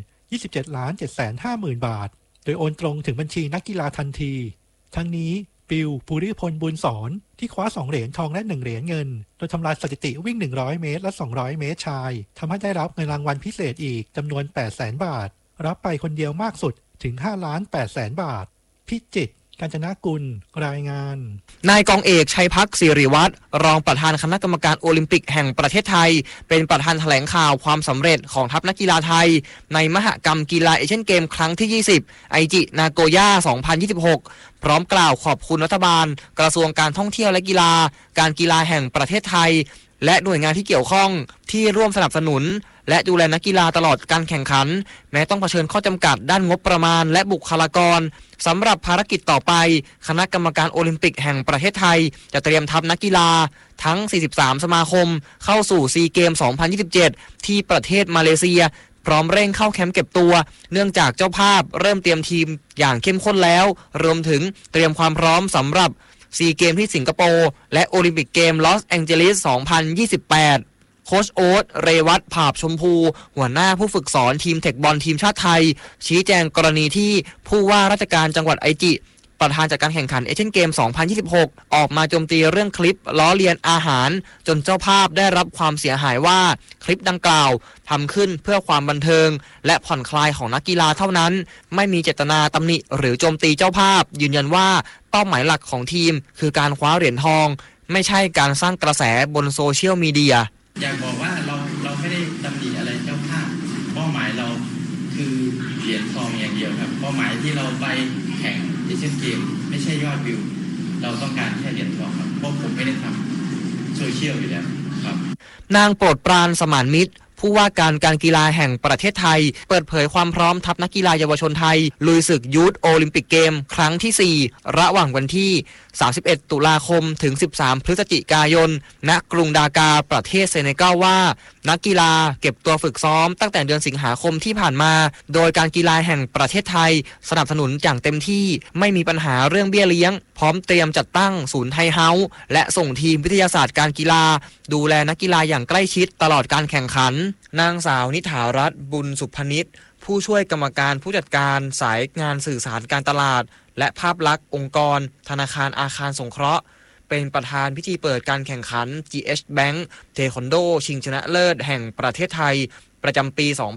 27,750,000 บาทโดยโอนตรงถึงบัญชีนักกีฬาทันทีทั้งนี้ปิวภูริพลบุญสอนที่คว้า2เหรียญทองและ1เหรียญเงินโดยทำลายสถิติวิ่ง100เมตรและ200เมตรชายทำให้ได้รับเงินรางวัลพิเศษอีกจำนวน 800,000 บาทรับไปคนเดียวมากสุดถึง 5,800,000 บาทพิจิตรกาญจนกุลรายงานนายกองเอกชัยพักศิริวัฒน์รองประธานคณะกรรมการโอลิมปิกแห่งประเทศไทยเป็นประธานแถลงข่าวความสำเร็จของทัพนักกีฬาไทยในมหกรรมกีฬาเอเชียนเกมครั้งที่20ไอจินาโกย่า2026พร้อมกล่าวขอบคุณรัฐบาลกระทรวงการท่องเที่ยวและกีฬาการกีฬาแห่งประเทศไทยและหน่วยงานที่เกี่ยวข้องที่ร่วมสนับสนุนและดูแลนักกีฬาตลอดการแข่งขันแม้ต้องเผชิญข้อจำกัดด้านงบประมาณและบุคลากรสำหรับภารกิจต่อไปคณะกรรมการโอลิมปิกแห่งประเทศไทยจะเตรียมทัพนักกีฬาทั้ง43สมาคมเข้าสู่ซีเกม2027ที่ประเทศมาเลเซียพร้อมเร่งเข้าแคมป์เก็บตัวเนื่องจากเจ้าภาพเริ่มเตรียมทีมอย่างเข้มข้นแล้วรวมถึงเตรียมความพร้อมสำหรับซีเกมที่สิงคโปร์และโอลิมปิกเกมลอสแองเจลิส2028โค้ชโอ๊ตเรวัตผาบชมพูหัวหน้าผู้ฝึกสอนทีมเทคบอลทีมชาติไทยชี้แจงกรณีที่ผู้ว่าราชการจังหวัดไอจิประธานจัดการแข่งขันเอเชียนเกม2026ออกมาโจมตีเรื่องคลิปล้อเลียนอาหารจนเจ้าภาพได้รับความเสียหายว่าคลิปดังกล่าวทำขึ้นเพื่อความบันเทิงและผ่อนคลายของนักกีฬาเท่านั้นไม่มีเจตนาตำหนิหรือโจมตีเจ้าภาพยืนยันว่าเป้าหมายหลักของทีมคือการคว้าเหรียญทองไม่ใช่การสร้างกระแสบนโซเชียลมีเดียอยากบอกว่าเราไม่ได้ตำหนิอะไรเจ้าภาพเป้าหมายเราคือเหรียญทองอย่างเดียวครับเป้าหมายที่เราไปแข่งเอเชียนเกมไม่ใช่ยอดวิวเราต้องการแค่เหรียญทองครับเพราะผมไม่ได้ทำโซเชียลอยู่แล้วครับนางโปรดปรานสมานมิตรผู้ว่าการกีฬาแห่งประเทศไทยเปิดเผยความพร้อมทัพนักกีฬาเยาวชนไทยลุยศึกยูทโอลิมปิกเกมครั้งที่4ระหว่างวันที่31ตุลาคมถึง13พฤศจิกายนณกรุงดากาประเทศเซเนกัลว่านักกีฬาเก็บตัวฝึกซ้อมตั้งแต่เดือนสิงหาคมที่ผ่านมาโดยการกีฬาแห่งประเทศไทยสนับสนุนอย่างเต็มที่ไม่มีปัญหาเรื่องเบี้ยเลี้ยงพร้อมเตรียมจัดตั้งศูนย์ไทยเฮ้าส์และส่งทีมวิทยาศาสตร์การกีฬาดูแลนักกีฬาอย่างใกล้ชิดตลอดการแข่งขันนางสาวนิถารัตน์บุญสุพนิชผู้ช่วยกรรมการผู้จัดการสายงานสื่อสารการตลาดและภาพลักษณ์องค์กรธนาคารอาคารสงเคราะห์เป็นประธานพิธีเปิดการแข่งขัน GH Bank เทควันโดชิงชนะเลิศแห่งประเทศไทยประจำปี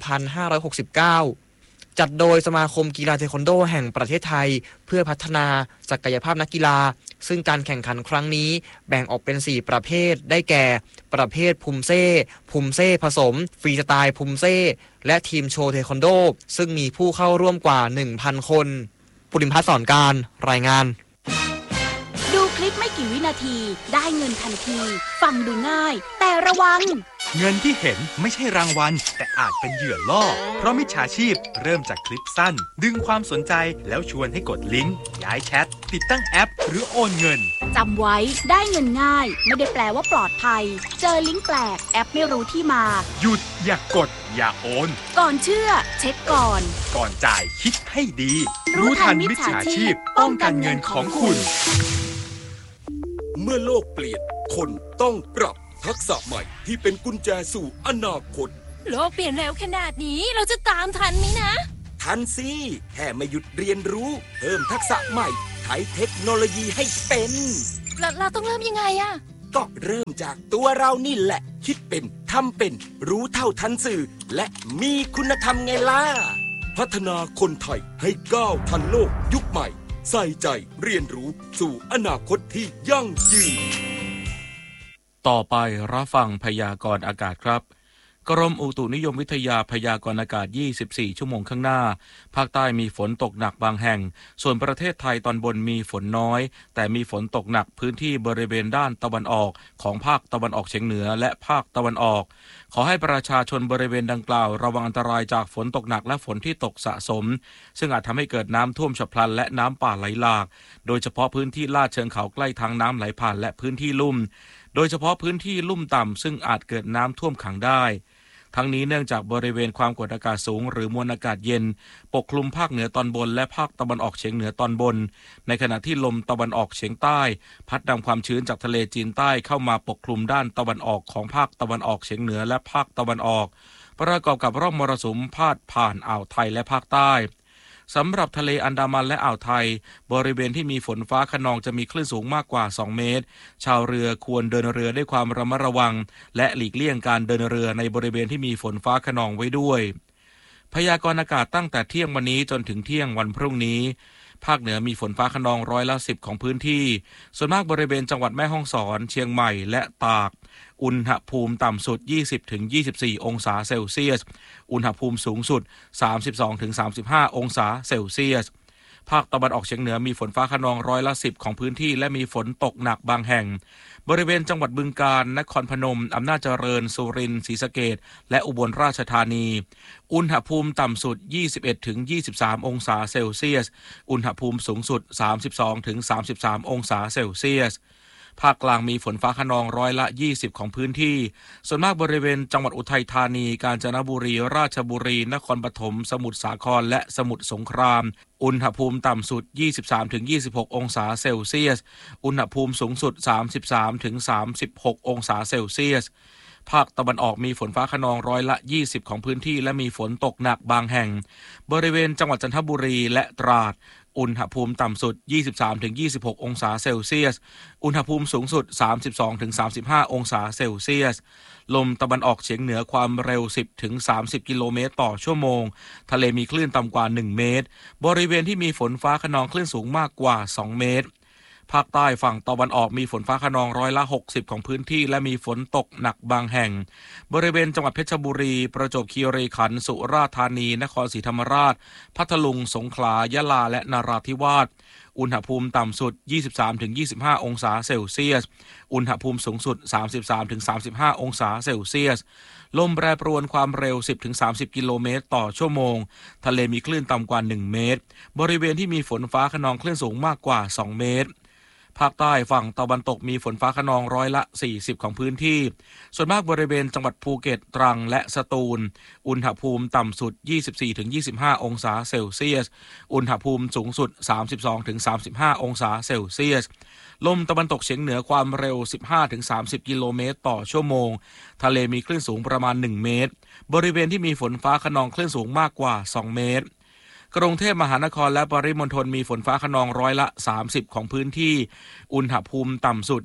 2569 จัดโดยสมาคมกีฬาเทควันโดแห่งประเทศไทยเพื่อพัฒนาศักยภาพนักกีฬาซึ่งการแข่งขันครั้งนี้แบ่งออกเป็น4ประเภทได้แก่ประเภทภูมิเซ่ผสมฟรีสไตล์ภูมิเซ่และทีมโชว์เทควันโดซึ่งมีผู้เข้าร่วมกว่า 1,000 คนปุริมพัฒน์สอนการรายงานดูคลิปไม่กี่วินาทีได้เงินทันทีฟังดูง่ายแต่ระวังเงินที่เห็นไม่ใช่รางวัลแต่อาจเป็นเหยื่อล่อเพราะมิจฉาชีพเริ่มจากคลิปสั้นดึงความสนใจแล้วชวนให้กดลิงก์ย้ายแชทติดตั้งแอปหรือโอนเงินจำไว้ได้เงินง่ายไม่ได้แปลว่าปลอดภัยเจอลิงก์แปลกแอปไม่รู้ที่มาหยุดอย่ากดอย่าโอนก่อนเชื่อเช็คก่อนจ่ายคิดให้ดีรู้ทันมิจฉาชีพป้องกันเงินของคุณเมื่อโลกเปลี่ยนคนต้องปรับทักษะใหม่ที่เป็นกุญแจสู่อนาคตโลกเปลี่ยนเร็วขนาดนี้เราจะตามทันไหมนะทันสิแค่ไม่หยุดเรียนรู้เพิ่มทักษะใหม่ใช้เทคโนโลยีให้เป็นเราต้องเริ่มยังไงอะก็เริ่มจากตัวเรานี่แหละคิดเป็นทำเป็นรู้เท่าทันสื่อและมีคุณธรรมไงล่ะพัฒนาคนไทยให้ก้าวทันโลกยุคใหม่ใส่ใจเรียนรู้สู่อนาคตที่ยั่งยืนต่อไปรับฟังพยากรณ์อากาศครับกรมอุตุนิยมวิทยาพยากรณ์อากาศ24ชั่วโมงข้างหน้าภาคใต้มีฝนตกหนักบางแห่งส่วนประเทศไทยตอนบนมีฝนน้อยแต่มีฝนตกหนักพื้นที่บริเวณด้านตะวันออกของภาคตะวันออกเฉียงเหนือและภาคตะวันออกขอให้ประชาชนบริเวณดังกล่าวระวังอันตรายจากฝนตกหนักและฝนที่ตกสะสมซึ่งอาจทำให้เกิดน้ำท่วมฉับพลันและน้ำป่าไหลหลากโดยเฉพาะพื้นที่ลาดเชิงเขาใกล้ทางน้ำไหลผ่านและพื้นที่ลุ่มโดยเฉพาะพื้นที่ลุ่มต่ำซึ่งอาจเกิดน้ำท่วมขังได้ทั้งนี้เนื่องจากบริเวณความกดอากาศสูงหรือมวลอากาศเย็นปกคลุมภาคเหนือตอนบนและภาคตะวันออกเฉียงเหนือตอนบนในขณะที่ลมตะวันออกเฉียงใต้พัดนำความชื้นจากทะเลจีนใต้เข้ามาปกคลุมด้านตะวันออกของภาคตะวันออกเฉียงเหนือและภาคตะวันออกประกอบกับร่องมรสุมพาดผ่านอ่าวไทยและภาคใต้สำหรับทะเลอันดามันและอ่าวไทยบริเวณที่มีฝนฟ้าคะนองจะมีคลื่นสูงมากกว่า2เมตรชาวเรือควรเดินเรือด้วยความระมัดระวังและหลีกเลี่ยงการเดินเรือในบริเวณที่มีฝนฟ้าคะนองไว้ด้วยพยากรณ์อากาศตั้งแต่เที่ยงวันนี้จนถึงเที่ยงวันพรุ่งนี้ภาคเหนือมีฝนฟ้าคะนอง10%ของพื้นที่ส่วนมากบริเวณจังหวัดแม่ฮ่องสอนเชียงใหม่และตากอุณหภูมิต่ำสุด 20-24 องศาเซลเซียสอุณหภูมิสูงสุด 32-35 องศาเซลเซียสภาคตะวันออกเฉียงเหนือมีฝนฟ้าคะนอง10%ของพื้นที่และมีฝนตกหนักบางแห่งบริเวณจังหวัดบึงกาฬนครพนมอำนาจเจริญสุรินทร์ศรีสะเกษและอุบลราชธานีอุณหภูมิต่ำสุด 21-23 องศาเซลเซียสอุณหภูมิสูงสุด 32-33 องศาเซลเซียสภาคกลางมีฝนฟ้าคะนอง20%ของพื้นที่ส่วนมากบริเวณจังหวัดอุทัยธานีกาญจนบุรีราชบุรีนครปฐมสมุทรสาครและสมุทรสงครามอุณหภูมิต่ำสุด 23-26 องศาเซลเซียสอุณหภูมิสูงสุด 33-36 องศาเซลเซียสภาคตะวันออกมีฝนฟ้าคะนอง20%ของพื้นที่และมีฝนตกหนักบางแห่งบริเวณจังหวัดจันทบุรีและตราดอุณหภูมิต่ำสุด 23-26 องศาเซลเซียสอุณหภูมิสูงสุด 32-35 องศาเซลเซียสลมตะวันออกเฉียงเหนือความเร็ว 10-30 กิโลเมตรต่อชั่วโมงทะเลมีคลื่นต่ำกว่า1เมตรบริเวณที่มีฝนฟ้าคะนองคลื่นสูงมากกว่า2เมตรภาคใต้ฝั่งตะวันออกมีฝนฟ้าคะนอง60%ของพื้นที่และมีฝนตกหนักบางแห่งบริเวณจังหวัดเพชรบุรีประจวบคีรีขันธ์สุราษฎร์ธานีนครศรีธรรมราชพัทลุงสงขลายะลาและนราธิวาสอุณหภูมิต่ำสุด 23-25 องศาเซลเซียสอุณหภูมิสูงสุด 33-35 องศาเซลเซียสลมแปรปรวนความเร็ว 10-30 กิโลเมตรต่อชั่วโมงทะเลมีคลื่นต่ำกว่า1เมตรบริเวณที่มีฝนฟ้าคะนองคลื่นสูงมากกว่า2เมตรภาคใต้ฝั่งตะวันตกมีฝนฟ้าคะนอง40%ของพื้นที่ส่วนมากบริเวณจังหวัดภูเก็ตตรังและสตูลอุณหภูมิต่ำสุด 24-25 องศาเซลเซียสอุณหภูมิสูงสุด 32-35 องศาเซลเซียสลมตะวันตกเฉียงเหนือความเร็ว 15-30 กิโลเมตรต่อชั่วโมงทะเลมีคลื่นสูงประมาณ1เมตรบริเวณที่มีฝนฟ้าคะนองคลื่นสูงมากกว่า2เมตรกรุงเทพมหานครและปริมณฑลมีฝนฟ้าคะนอง30%ของพื้นที่อุณหภูมิต่ำสุด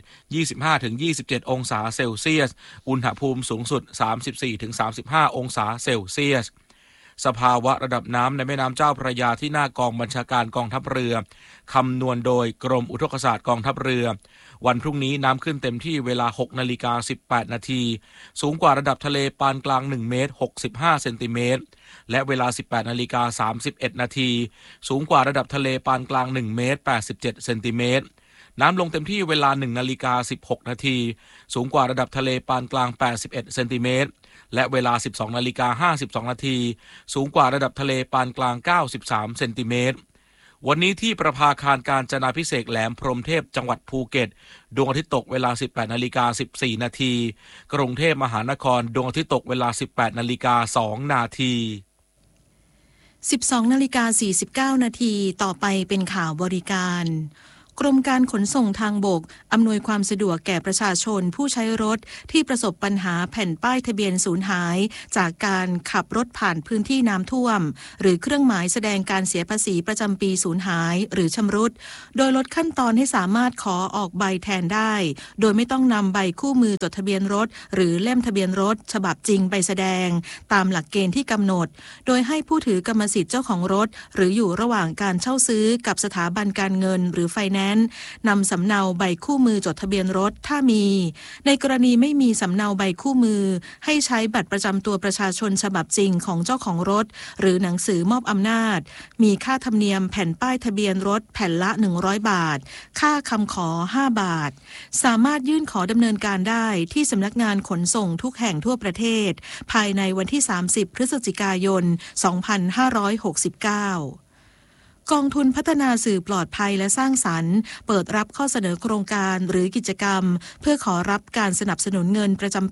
25-27 องศาเซลเซียสอุณหภูมิสูงสุด 34-35 องศาเซลเซียสสภาวะระดับน้ำในแม่น้ำเจ้าพระยาที่หน้ากองบัญชาการกองทัพเรือคำนวณโดยกรมอุทกศาสตร์กองทัพเรือวันพรุ่งนี้น้ำขึ้นเต็มที่เวลา 6:18 นาทีสูงกว่าระดับทะเลปานกลาง1เมตร65เซนติเมตรและเวลา 18:31 นาทีสูงกว่าระดับทะเลปานกลาง1เมตร87เซนติเมตรน้ำลงเต็มที่เวลา 1:16 นาทีสูงกว่าระดับทะเลปานกลาง81เซนติเมตรและเวลา 12:52 นาทีสูงกว่าระดับทะเลปานกลาง93เซนติเมตรวันนี้ที่ประภาคารกาญจนาภิเษกแหลมพรหมเทพจังหวัดภูเก็ตดวงอาทิตย์ตกเวลา 18:14 นาทีกรุงเทพมหานครดวงอาทิตย์ตกเวลา 18:02 นาที 12:49 นาทีต่อไปเป็นข่าวบริการกรมการขนส่งทางบกอำนวยความสะดวกแก่ประชาชนผู้ใช้รถที่ประสบปัญหาแผ่นป้ายทะเบียนสูญหายจากการขับรถผ่านพื้นที่น้ำท่วมหรือเครื่องหมายแสดงการเสียภาษีประจำปีสูญหายหรือชำรุดโดยลดขั้นตอนให้สามารถขอออกใบแทนได้โดยไม่ต้องนำใบคู่มือจดทะเบียนรถหรือเล่มทะเบียนรถฉบับจริงไปแสดงตามหลักเกณฑ์ที่กำหนดโดยให้ผู้ถือกรรมสิทธิ์เจ้าของรถหรืออยู่ระหว่างการเช่าซื้อกับสถาบันการเงินหรือไฟแนนซ์นำสำเนาใบคู่มือจดทะเบียนรถถ้ามีในกรณีไม่มีสำเนาใบคู่มือให้ใช้บัตรประจำตัวประชาชนฉบับจริงของเจ้าของรถหรือหนังสือมอบอำนาจมีค่าธรรมเนียมแผ่นป้ายทะเบียนรถแผ่นละ100 บาทค่าคำขอ5 บาทสามารถยื่นขอดำเนินการได้ที่สำนักงานขนส่งทุกแห่งทั่วประเทศภายในวันที่30 พฤศจิกายน 2569กองทุนพัฒนาสื่อปลอดภัยและสร้างสรรค์เปิดรับข้อเสนอโครงการหรือกิจกรรมเพื่อขอรับการสนับสนุนเงินประจำปี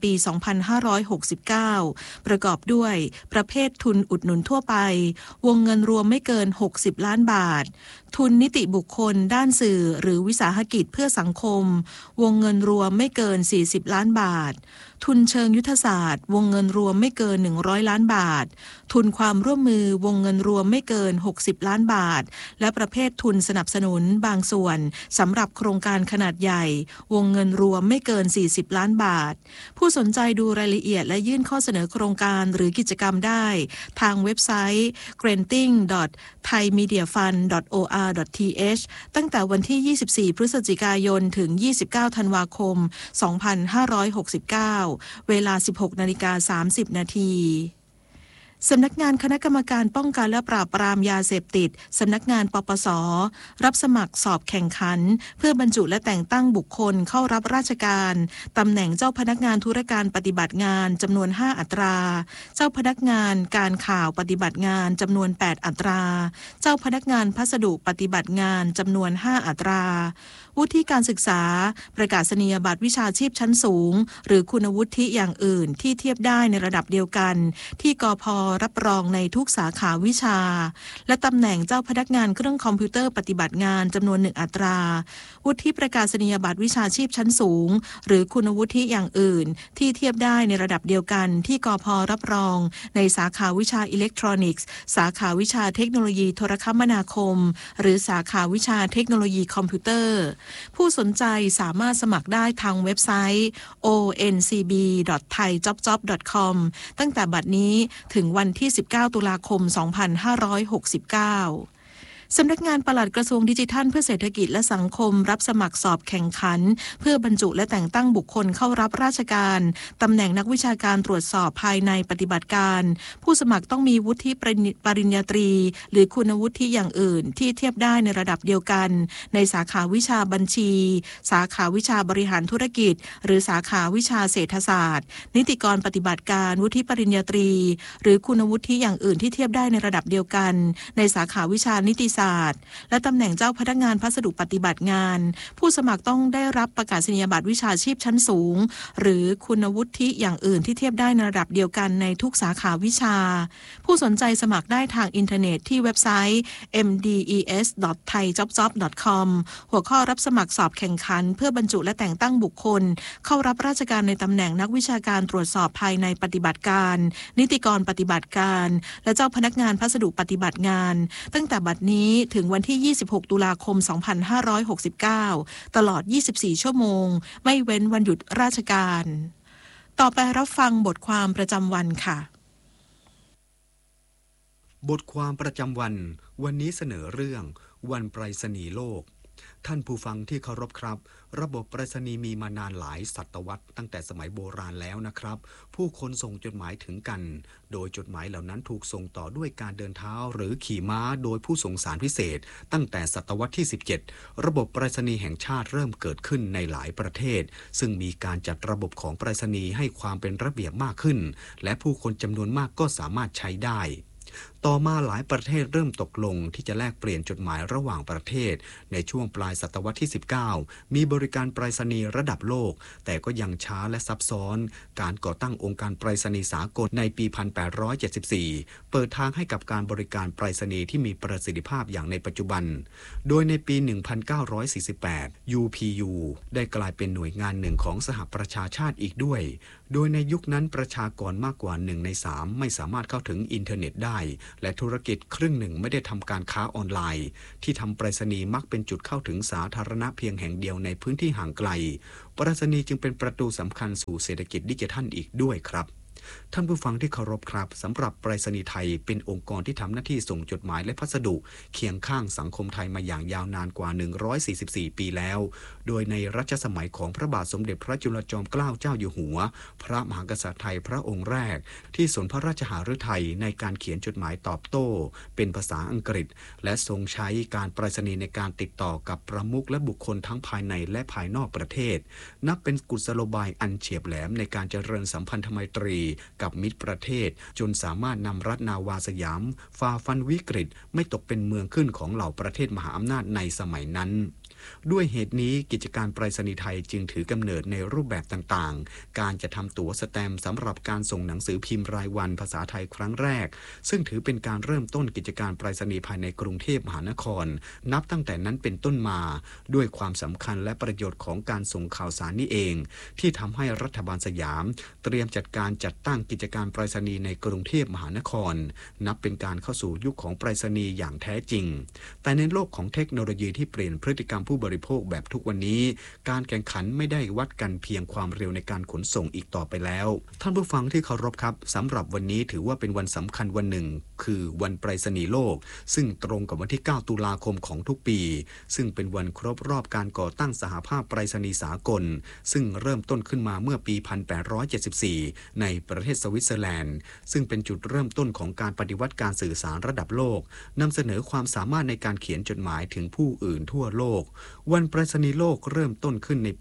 2569 ประกอบด้วยประเภททุนอุดหนุนทั่วไปวงเงินรวมไม่เกิน60 ล้านบาททุนนิติบุคคลด้านสื่อหรือวิสาหกิจเพื่อสังคมวงเงินรวมไม่เกิน40 ล้านบาททุนเชิงยุทธศาสตร์วงเงินรวมไม่เกิน100 ล้านบาททุนความร่วมมือวงเงินรวมไม่เกิน60 ล้านบาทและประเภททุนสนับสนุนบางส่วนสำหรับโครงการขนาดใหญ่วงเงินรวมไม่เกิน40 ล้านบาทผู้สนใจดูรายละเอียดและยื่นข้อเสนอโครงการหรือกิจกรรมได้ทางเว็บไซต์ granting.thaimediafund.or.th ตั้งแต่วันที่24 พฤศจิกายนถึง29 ธันวาคม 2569เวลา 16:30 นาทีสำนักงานคณะกรรมการป้องกันและปราบปรามยาเสพติดสำนักงานปปส.รับสมัครสอบแข่งขันเพื่อบรรจุและแต่งตั้งบุคคลเข้ารับราชการตำแหน่งเจ้าพนักงานธุรการปฏิบัติงานจำนวน5 อัตราเจ้าพนักงานการข่าวปฏิบัติงานจำนวน8 อัตราเจ้าพนักงานพัสดุปฏิบัติงานจำนวน5 อัตราวุฒิการศึกษาประกาศนียบัตรวิชาชีพชั้นสูงหรือคุณวุฒิอย่างอื่นที่เทียบได้ในระดับเดียวกันที่กพ.รับรองในทุกสาขาวิชาและตำแหน่งเจ้าพนักงานเครื่องคอมพิวเตอร์ปฏิบัติงานจำนวน1 อัตราวุฒิประกาศนียบัตรวิชาชีพชั้นสูงหรือคุณวุฒิอย่างอื่นที่เทียบได้ในระดับเดียวกันที่กพ.รับรองในสาขาวิชาอิเล็กทรอนิกส์สาขาวิชาเทคโนโลยีโทรคมนาคมหรือสาขาวิชาเทคโนโลยีคอมพิวเตอร์ผู้สนใจสามารถสมัครได้ทางเว็บไซต์ oncb.thaijobjob.com ตั้งแต่บัดนี้ถึงวันที่19 ตุลาคม 2569สำนักงานปลัดกระทรวงดิจิทัลเพื่อเศรษฐกิจและสังคมรับสมัครสอบแข่งขันเพื่อบรรจุและแต่งตั้งบุคคลเข้ารับราชการตำแหน่งนักวิชาการตรวจสอบภายในปฏิบัติการผู้สมัครต้องมีวุฒิปริญญาตรีหรือคุณวุฒิอย่างอื่นที่เทียบได้ในระดับเดียวกันในสาขาวิชาบัญชีสาขาวิชาบริหารธุรกิจหรือสาขาวิชาเศรษฐศาสตร์นิติกรปฏิบัติการวุฒิปริญญาตรีหรือคุณวุฒิอย่างอื่นที่เทียบได้ในระดับเดียวกันในสาขาวิชานิติศาสตร์และตำแหน่งเจ้าพนักงานพัสดุปฏิบัติงานผู้สมัครต้องได้รับประกาศนียบัตรวิชาชีพชั้นสูงหรือคุณวุฒิอย่างอื่นที่เทียบได้ในระดับเดียวกันในทุกสาขาวิชาผู้สนใจสมัครได้ทางอินเทอร์เน็ตที่เว็บไซต์ mdes.thaijobjob.com หัวข้อรับสมัครสอบแข่งขันเพื่อบรรจุและแต่งตั้งบุคคลเข้ารับราชการในตำแหน่งนักวิชาการตรวจสอบภายในปฏิบัติการนิติกรปฏิบัติการและเจ้าพนักงานพัสดุปฏิบัติงานตั้งแต่บัดนี้ถึงวันที่26 ตุลาคม 2569ตลอด24 ชั่วโมงไม่เว้นวันหยุดราชการต่อไปรับฟังบทความประจำวันค่ะบทความประจำวันวันนี้เสนอเรื่องวันไปรษณีย์โลกท่านผู้ฟังที่เคารพครับระบบไปรษณีย์มีมานานหลายศตวรรษตั้งแต่สมัยโบราณแล้วนะครับผู้คนส่งจดหมายถึงกันโดยจดหมายเหล่านั้นถูกส่งต่อด้วยการเดินเท้าหรือขี่ม้าโดยผู้ส่งสารพิเศษตั้งแต่ศตวรรษที่17ระบบไปรษณีย์แห่งชาติเริ่มเกิดขึ้นในหลายประเทศซึ่งมีการจัดระบบของไปรษณีย์ให้ความเป็นระเบียบมากขึ้นและผู้คนจำนวนมากก็สามารถใช้ได้ต่อมาหลายประเทศเริ่มตกลงที่จะแลกเปลี่ยนจดหมายระหว่างประเทศในช่วงปลายศตวรรษที่ 19มีบริการไปรษณีย์ระดับโลกแต่ก็ยังช้าและซับซ้อนการก่อตั้งองค์การไปรษณีย์สากลในปี 1874 เปิดทางให้กับการบริการไปรษณีย์ที่มีประสิทธิภาพอย่างในปัจจุบันโดยในปี 1948 UPU ได้กลายเป็นหน่วยงานหนึ่งของสหประชาชาติอีกด้วยโดยในยุคนั้นประชากรมากกว่า1 ใน 3ไม่สามารถเข้าถึงอินเทอร์เน็ตได้และธุรกิจครึ่งหนึ่งไม่ได้ทำการค้าออนไลน์ที่ทำไปรษณีย์มักเป็นจุดเข้าถึงสาธารณะเพียงแห่งเดียวในพื้นที่ห่างไกลไปรษณีย์จึงเป็นประตูสำคัญสู่เศรษฐกิจดิจิทัลอีกด้วยครับท่านผู้ฟังที่เคารพครับสำหรับไปรษณีย์ไทยเป็นองค์กรที่ทำหน้าที่ส่งจดหมายและพัสดุเคียงข้างสังคมไทยมาอย่างยาวนานกว่า144 ปีแล้วโดยในรัชสมัยของพระบาทสมเด็จพระจุลจอมเกล้าเจ้าอยู่หัวพระมหากษัตริย์ไทยพระองค์แรกที่สนพระราชหฤทัยในการเขียนจดหมายตอบโต้เป็นภาษาอังกฤษและทรงใช้การไปรษณีย์ในการติดต่อกับประมุขและบุคคลทั้งภายในและภายนอกประเทศนับเป็นกุศโลบายอันเฉียบแหลมในการเจริญสัมพันธไมตรีกับมิตรประเทศจนสามารถนำรัฐนาวาสยามฝ่าฟันวิกฤตไม่ตกเป็นเมืองขึ้นของเหล่าประเทศมหาอำนาจในสมัยนั้นด้วยเหตุนี้กิจการไปรษณีย์ไทยจึงถือกำเนิดในรูปแบบต่างๆการจะทำตั๋วสแตมป์สำหรับการส่งหนังสือพิมพ์รายวันภาษาไทยครั้งแรกซึ่งถือเป็นการเริ่มต้นกิจการไปรษณีย์ภายในกรุงเทพมหานครนับตั้งแต่นั้นเป็นต้นมาด้วยความสำคัญและประโยชน์ของการส่งข่าวสารนี้เองที่ทำให้รัฐบาลสยามเตรียมจัดการจัดตั้งกิจการไปรษณีย์ในกรุงเทพมหานครนับเป็นการเข้าสู่ยุคของไปรษณีย์อย่างแท้จริงแต่ในโลกของเทคโนโลยีที่เปลี่ยนพฤติกรรมผู้บริโภคแบบทุกวันนี้การแข่งขันไม่ได้วัดกันเพียงความเร็วในการขนส่งอีกต่อไปแล้วท่านผู้ฟังที่เคารพครับสำหรับวันนี้ถือว่าเป็นวันสำคัญวันหนึ่งคือวันไปรษณีย์โลกซึ่งตรงกับวันที่9 ตุลาคมของทุกปีซึ่งเป็นวันครบรอบการก่อตั้งสหภาพไปรษณีย์สากลซึ่งเริ่มต้นขึ้นมาเมื่อปี 1874 ในประเทศสวิตเซอร์แลนด์ซึ่งเป็นจุดเริ่มต้นของการปฏิวัติการสื่อสารระดับโลกนำเสนอความสามารถในการเขียนจดหมายถึงผู้อื่นทั่วโลกวันไปรษณีย์โลกเริ่มต้นขึ้นในปี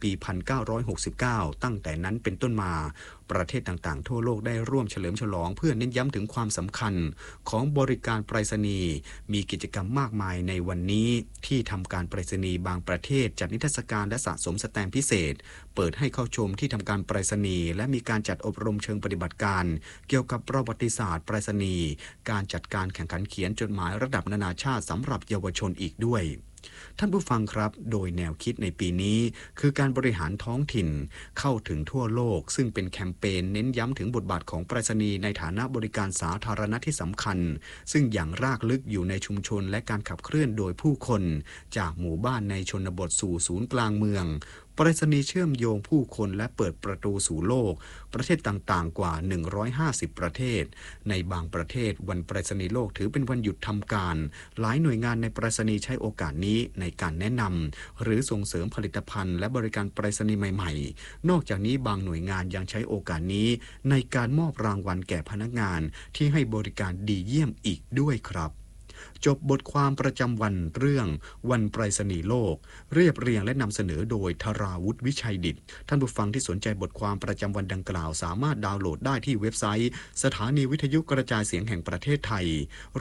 1969 ตั้งแต่นั้นเป็นต้นมาประเทศต่างๆทั่วโลกได้ร่วมเฉลิมฉลองเพื่อเน้นย้ำถึงความสำคัญของบริการไปรษณีย์มีกิจกรรมมากมายในวันนี้ที่ทำการไปรษณีย์บางประเทศจัดนิทรรศการและสะสมสแตมป์พิเศษเปิดให้เข้าชมที่ทำการไปรษณีย์และมีการจัดอบรมเชิงปฏิบัติการเกี่ยวกับประวัติศาสตร์ไปรษณีย์การจัดการแข่งขันเขียนจดหมายระดับนานาชาติสำหรับเยาวชนอีกด้วยท่านผู้ฟังครับโดยแนวคิดในปีนี้คือการบริหารท้องถิ่นเข้าถึงทั่วโลกซึ่งเป็นแคมเปญเน้นย้ำถึงบทบาทของไปรษณีย์ในฐานะบริการสาธารณะที่สำคัญซึ่งอย่างรากลึกอยู่ในชุมชนและการขับเคลื่อนโดยผู้คนจากหมู่บ้านในชนบทสู่ศูนย์กลางเมืองไปรษณีย์เชื่อมโยงผู้คนและเปิดประตูสู่โลกประเทศต่างๆกว่า150ประเทศในบางประเทศวันไปรษณีย์โลกถือเป็นวันหยุดทำการหลายหน่วยงานในไปรษณีย์ใช้โอกาสนี้ในการแนะนำหรือส่งเสริมผลิตภัณฑ์และบริการไปรษณีย์ใหม่ๆนอกจากนี้บางหน่วยงานยังใช้โอกาสนี้ในการมอบรางวัลแก่พนักงานที่ให้บริการดีเยี่ยมอีกด้วยครับจบบทความประจำวันเรื่องวันไปรษณีย์โลกเรียบเรียงและนำเสนอโดยธราวุฒิวิชัยดิษฐ์ท่านผู้ฟังที่สนใจบทความประจำวันดังกล่าวสามารถดาวน์โหลดได้ที่เว็บไซต์สถานีวิทยุกระจายเสียงแห่งประเทศไทย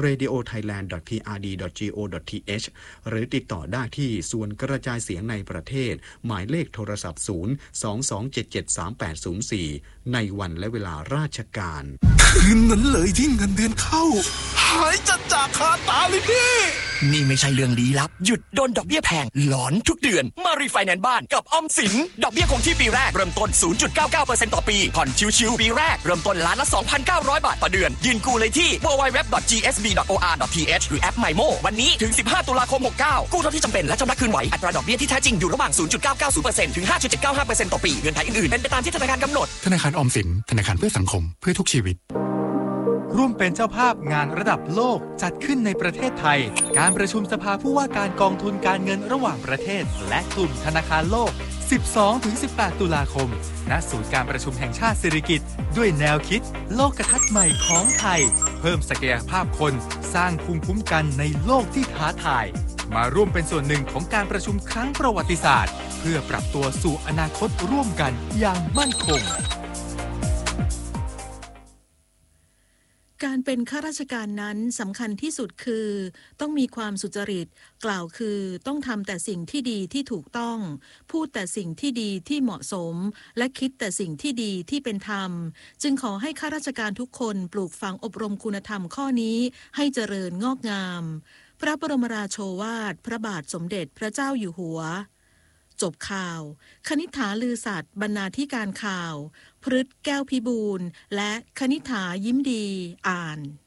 radiothailand.prd.go.th หรือติดต่อได้ที่ส่วนกระจายเสียงในประเทศหมายเลขโทรศัพท์022773804ในวันและเวลาราชการคืนนั้นเลยที่เงินเดือนเข้าหายจัดจากคาตาเลยพี่นี่ไม่ใช่เรื่องลี้ลับหยุดโดนดอกเบี้ยแพงหลอนทุกเดือนมารีไฟแนนซ์บ้านกับออมสินดอกเบี้ยคงที่ปีแรกเริ่มต้น 0.99% ต่อปีผ่อนชิวๆปีแรกเริ่มต้นล้านละ 2,900 บาทต่อเดือนยืนกู้เลยที่ www.gsb.or.th หรือแอป MyMo วันนี้ถึง15 ตุลาคม 69กู้เท่าที่จำเป็นและชำระคืนไหวอัตราดอกเบี้ยที่แท้จริงอยู่ระหว่าง 0.990% ถึง 5.795% ต่อปีเงื่อนไขอื่นๆเป็นไปตามที่ธนาคารกำหนดธนาคารออมสินธนาคารเพื่อสังคมเพื่อทุกชีวิตร่วมเป็นเจ้าภาพงานระดับโลกจัดขึ้นในประเทศไทยการประชุมสภาผู้ว่าการกองทุนการเงินระหว่างประเทศและกลุ่มธนาคารโลก 12-18 ตุลาคมณศูนย์การประชุมแห่งชาติสิริกิติ์ด้วยแนวคิดโลกทัศน์ใหม่ของไทยเพิ่มศักยภาพคนสร้างภูมิคุ้มกันในโลกที่ท้าทายมาร่วมเป็นส่วนหนึ่งของการประชุมครั้งประวัติศาสตร์เพื่อปรับตัวสู่อนาคตร่วมกันอย่างมั่นคงการเป็นข้าราชการนั้นสำคัญที่สุดคือต้องมีความสุจริตกล่าวคือต้องทำแต่สิ่งที่ดีที่ถูกต้องพูดแต่สิ่งที่ดีที่เหมาะสมและคิดแต่สิ่งที่ดีที่เป็นธรรมจึงขอให้ข้าราชการทุกคนปลูกฝังอบรมคุณธรรมข้อนี้ให้เจริญงอกงามพระบรมราโชวาทพระบาทสมเด็จพระเจ้าอยู่หัวจบข่าวคณิษฐาลือสัตย์บรรณาธิการข่าวพฤทธิ์แก้วพิบูลและคณิษฐายิ้มดีอ่าน